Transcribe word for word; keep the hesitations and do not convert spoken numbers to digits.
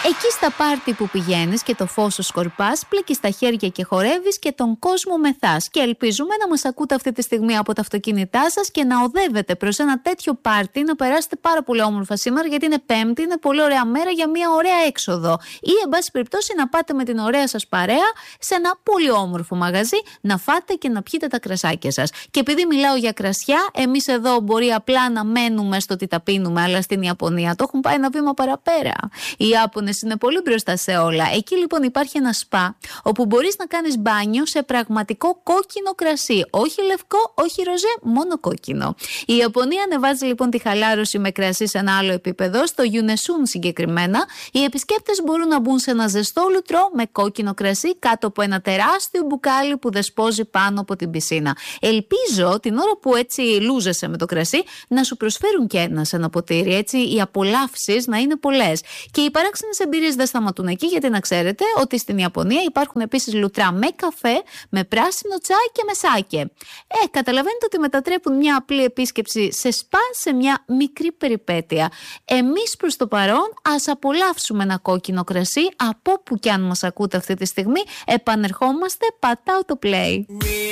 Εκεί στα πάρτι που πηγαίνεις και το φως σου σκορπάς, πλέκεις τα χέρια και χορεύεις και τον κόσμο μεθάς. Και ελπίζουμε να μας ακούτε αυτή τη στιγμή από τα αυτοκίνητά σας και να οδεύετε προς ένα τέτοιο πάρτι, να περάσετε πάρα πολύ όμορφα σήμερα, γιατί είναι Πέμπτη, είναι πολύ ωραία μέρα για μια ωραία έξοδο. Ή, εν πάση περιπτώσει, να πάτε με την ωραία σας παρέα σε ένα πολύ όμορφο μαγαζί, να φάτε και να πιείτε τα κρασάκια σας. Και επειδή μιλάω για κρασιά, εμείς εδώ μπορεί απλά να μένουμε στο τι τα πίνουμε, αλλά στην Ιαπωνία το έχουν πάει ένα βήμα παραπέρα. Οι Ιάπωνες είναι πολύ μπροστά σε όλα. Εκεί λοιπόν υπάρχει ένα σπα όπου μπορείς να κάνεις μπάνιο σε πραγματικό κόκκινο κρασί. Όχι λευκό, όχι ροζέ, μόνο κόκκινο. Η Ιαπωνία ανεβάζει λοιπόν τη χαλάρωση με κρασί σε ένα άλλο επίπεδο, στο Γιουνεσούν συγκεκριμένα. Οι επισκέπτες μπορούν να μπουν σε ένα ζεστό λουτρό με κόκκινο κρασί κάτω από ένα τεράστιο μπουκάλι που δεσπόζει πάνω από την πισίνα. Ελπίζω την ώρα που έτσι λούζεσαι με το κρασί να σου προσφέρουν και ένα σε ένα ποτήρι, έτσι οι απολαύσεις να είναι πολλές. Και οι παράξενες εμπειρίες δεν σταματούν εκεί, γιατί να ξέρετε ότι στην Ιαπωνία υπάρχουν επίσης λουτρά με καφέ, με πράσινο τσάι και με σάκε. Ε, καταλαβαίνετε ότι μετατρέπουν μια απλή επίσκεψη σε σπα σε μια μικρή περιπέτεια. Εμείς προς το παρόν ας απολαύσουμε ένα κόκκινο κρασί από που κι αν μας ακούτε αυτή τη στιγμή. Επανερχόμαστε, πατάω το play.